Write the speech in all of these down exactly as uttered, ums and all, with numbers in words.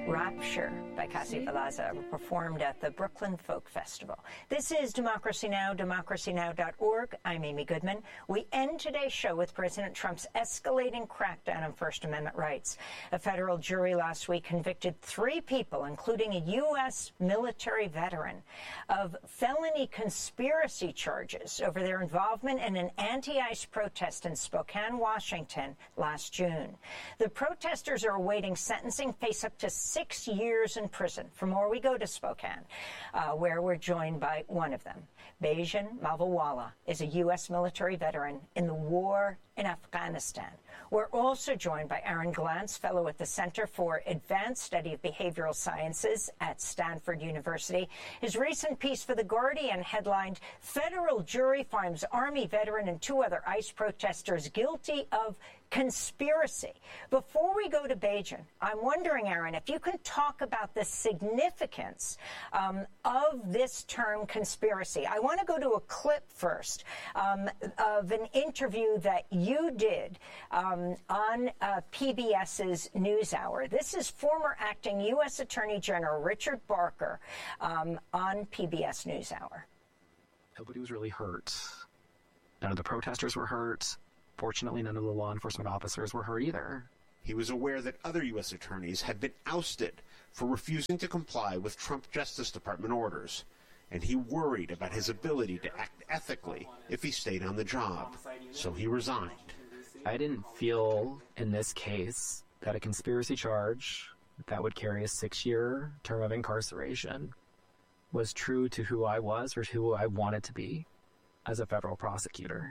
Rapture by Cassie Valaza, performed at the Brooklyn Folk Festival. This is Democracy Now!, democracy now dot org. I'm Amy Goodman. We end today's show with President Trump's escalating crackdown on First Amendment rights. A federal jury last week convicted three people, including a U S military veteran, of felony conspiracy charges over their involvement in an anti-ICE protest in Spokane, Washington last June. The protesters are awaiting sentencing, face up to six years in prison. For more, we go to Spokane, uh, where we're joined by one of them. Bajan Mavawala is a U S military veteran in the war in Afghanistan. We're also joined by Aaron Glantz, fellow at the Center for Advanced Study of Behavioral Sciences at Stanford University. His recent piece for The Guardian headlined, "Federal Jury Finds Army Veteran and Two Other ICE Protesters Guilty of Conspiracy." Before we go to Bajan, I'm wondering, Aaron, if you can talk about the significance um, of this term conspiracy. I want to go to a clip first um, of an interview that you did um, on uh, PBS's NewsHour. This is former acting U S Attorney General Richard Barker um, on P B S NewsHour. Nobody was really hurt. None of the protesters were hurt. Fortunately, none of the law enforcement officers were hurt either. He was aware that other U S attorneys had been ousted for refusing to comply with Trump Justice Department orders, and he worried about his ability to act ethically if he stayed on the job, so he resigned. I didn't feel, in this case, that a conspiracy charge that would carry a six-year term of incarceration was true to who I was or who I wanted to be as a federal prosecutor.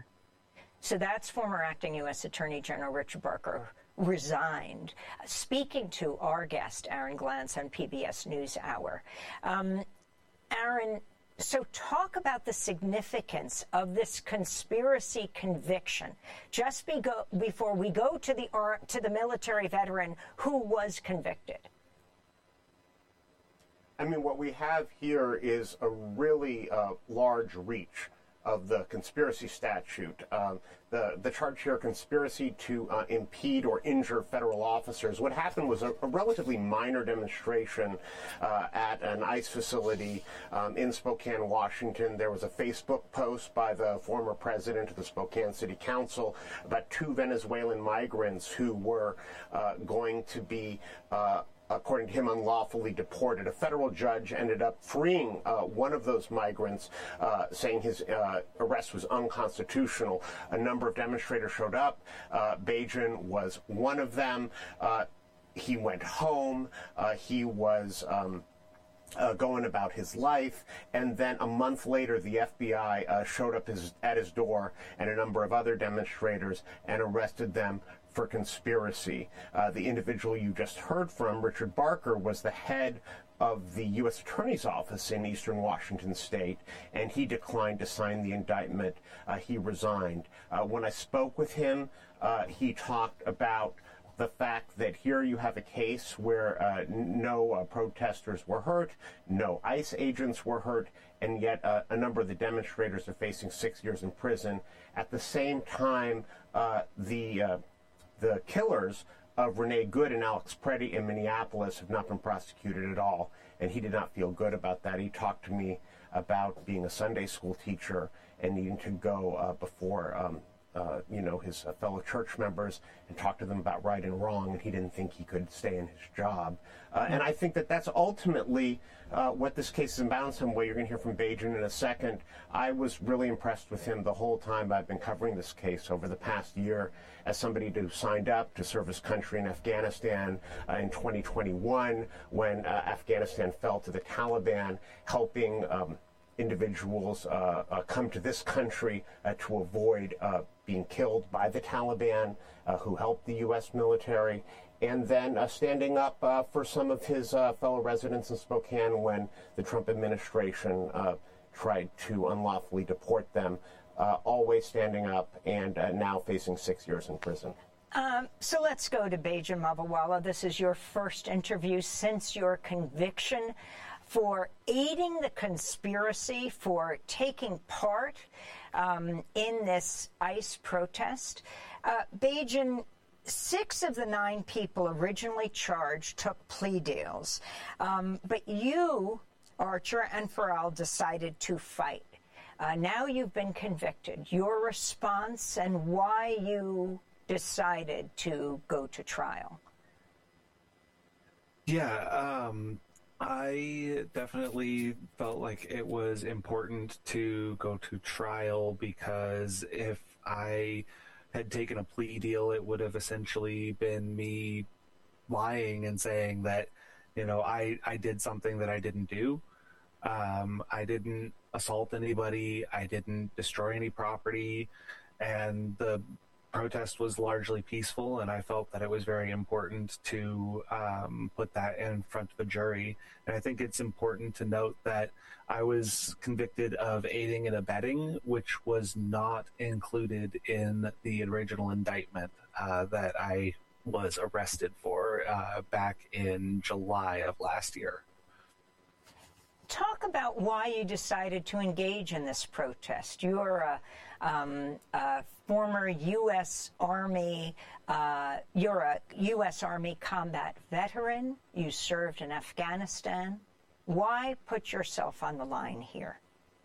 So that's former acting U S Attorney General Richard Barker, resigned, speaking to our guest, Aaron Glantz, on P B S NewsHour. Um, Aaron, so talk about the significance of this conspiracy conviction, just be go, before we go to the, uh, to the military veteran who was convicted. I mean, what we have here is a really uh, large reach of the conspiracy statute. Um, the, the charge here, conspiracy to uh, impede or injure federal officers. What happened was a, a relatively minor demonstration uh, at an ICE facility um, in Spokane, Washington. There was a Facebook post by the former president of the Spokane City Council about two Venezuelan migrants who were uh, going to be uh, according to him, unlawfully deported. A federal judge ended up freeing uh, one of those migrants, uh, saying his uh, arrest was unconstitutional. A number of demonstrators showed up. Uh, Bajan was one of them. Uh, he went home. Uh, he was um, Uh, going about his life, and then a month later the F B I uh, showed up his, at his door and a number of other demonstrators and arrested them for conspiracy. Uh, the individual you just heard from, Richard Barker, was the head of the U S Attorney's Office in Eastern Washington State, and he declined to sign the indictment. Uh, he resigned. Uh, when I spoke with him, uh, he talked about the fact that here you have a case where uh, no uh, protesters were hurt, no ICE agents were hurt, and yet uh, a number of the demonstrators are facing six years in prison. At the same time, uh, the uh, the killers of Renee Good and Alex Preddy in Minneapolis have not been prosecuted at all, and he did not feel good about that. He talked to me about being a Sunday school teacher and needing to go uh, before um, Uh, you know, his uh, fellow church members and talk to them about right and wrong, and he didn't think he could stay in his job. Uh, and I think that that's ultimately uh, what this case is about in some way. You're going to hear from Bajan in a second. I was really impressed with him the whole time I've been covering this case over the past year as somebody who signed up to serve his country in Afghanistan uh, in twenty twenty-one when uh, Afghanistan fell to the Taliban, helping um, individuals uh, uh, come to this country uh, to avoid uh, being killed by the Taliban, uh, who helped the U S military, and then uh, standing up uh, for some of his uh, fellow residents in Spokane when the Trump administration uh, tried to unlawfully deport them, uh, always standing up and uh, now facing six years in prison. Um, so let's go to Bajan Mavawala. This is your first interview since your conviction for aiding the conspiracy, for taking part um, in this ICE protest. Uh, Bajan, six of the nine people originally charged took plea deals, um, but you, Archer and Farrell, decided to fight. Uh, now you've been convicted. Your response and why you decided to go to trial. Yeah, um, I definitely felt like it was important to go to trial because if I had taken a plea deal, it would have essentially been me lying and saying that, you know, I, I did something that I didn't do. Um, I didn't assault anybody. I didn't destroy any property. And the protest was largely peaceful, and I felt that it was very important to um, put that in front of a jury. And I think it's important to note that I was convicted of aiding and abetting, which was not included in the original indictment uh, that I was arrested for uh, back in July of last year. Talk about why you decided to engage in this protest. You're a, um, a former U S Army, uh, you're a U S Army combat veteran. You served in Afghanistan. Why put yourself on the line here?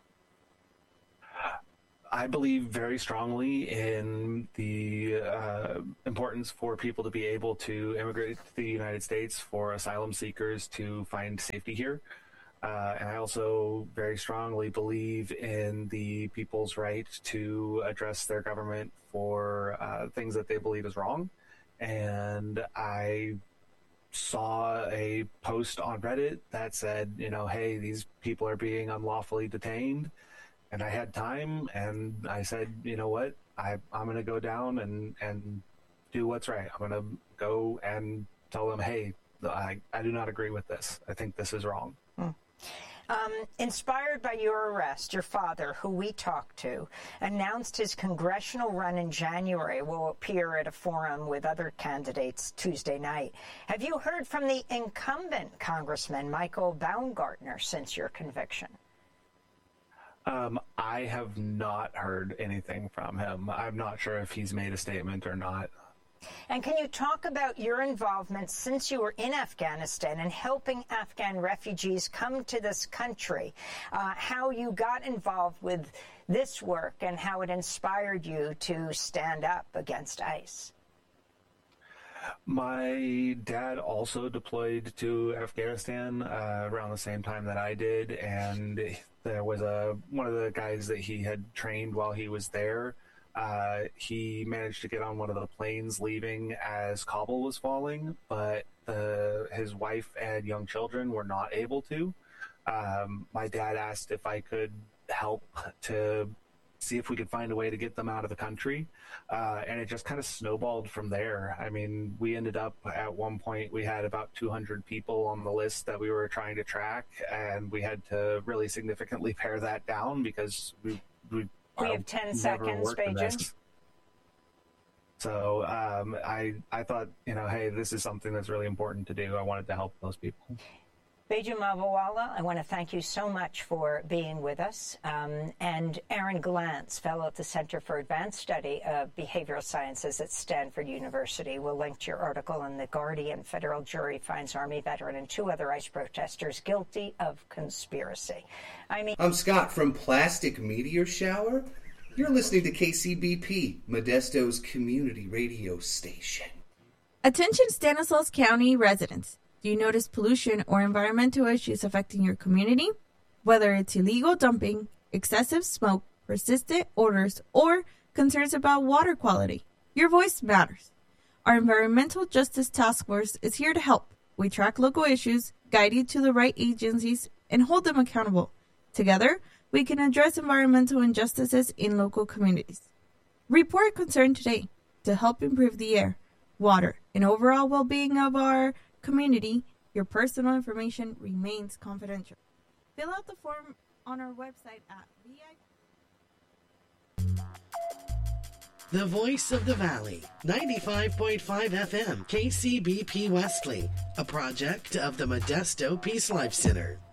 I believe very strongly in the uh, importance for people to be able to immigrate to the United States, for asylum seekers to find safety here. Uh, and I also very strongly believe in the people's right to address their government for uh, things that they believe is wrong. And I saw a post on Reddit that said, you know, hey, these people are being unlawfully detained. And I had time, and I said, you know what, I, I'm going to go down and, and do what's right. I'm going to go and tell them, hey, I, I do not agree with this. I think this is wrong. Hmm. Um, inspired by your arrest, your father, who we talked to, announced his congressional run in January will appear at a forum with other candidates Tuesday night. Have you heard from the incumbent Congressman Michael Baumgartner since your conviction? Um, I have not heard anything from him. I'm not sure if he's made a statement or not. And can you talk about your involvement since you were in Afghanistan and helping Afghan refugees come to this country, uh, how you got involved with this work and how it inspired you to stand up against ICE? My dad also deployed to Afghanistan uh, around the same time that I did, and there was a one of the guys that he had trained while he was there. Uh, he managed to get on one of the planes leaving as Kabul was falling, but the, his wife and young children were not able to. Um, my dad asked if I could help to see if we could find a way to get them out of the country. Uh, and it just kind of snowballed from there. I mean, we ended up at one point, we had about two hundred people on the list that we were trying to track, and we had to really significantly pare that down because we, we We have ten seconds, Beijing. So um, I I thought, you know, hey, this is something that's really important to do. I wanted to help those people. Beijing Mavawala, I want to thank you so much for being with us. Um, and Aaron Glantz, fellow at the Center for Advanced Study of Behavioral Sciences at Stanford University. We'll link to your article in The Guardian. Federal jury finds Army veteran and two other ICE protesters guilty of conspiracy. I mean, I'm Scott from Plastic Meteor Shower. You're listening to K C B P, Modesto's community radio station. Attention Stanislaus County residents. Do you notice pollution or environmental issues affecting your community? Whether it's illegal dumping, excessive smoke, persistent odors, or concerns about water quality, your voice matters. Our Environmental Justice Task Force is here to help. We track local issues, guide you to the right agencies, and hold them accountable. Together, we can address environmental injustices in local communities. Report concern today to help improve the air, water, and overall well-being of our community. Your personal information remains confidential. Fill out the form on our website at V I. The Voice of the Valley, ninety-five point five F M, K C B P Wesley, a project of the Modesto Peace Life Center.